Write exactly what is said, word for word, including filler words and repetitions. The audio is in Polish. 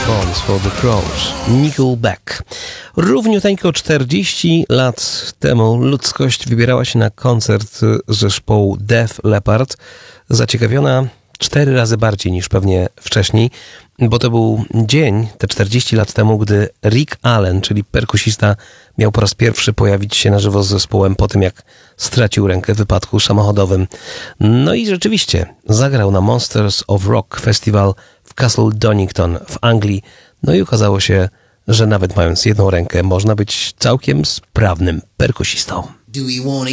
Bombs for the Crows, Nickelback. Równiuteńko czterdzieści lat temu ludzkość wybierała się na koncert zespołu Def Leppard, zaciekawiona cztery razy bardziej niż pewnie wcześniej, bo to był dzień, te czterdzieści lat temu, gdy Rick Allen, czyli perkusista, miał po raz pierwszy pojawić się na żywo z zespołem po tym, jak stracił rękę w wypadku samochodowym. No i rzeczywiście zagrał na Monsters of Rock Festival w Castle Donington w Anglii. No i okazało się, że nawet mając jedną rękę można być całkiem sprawnym perkusistą.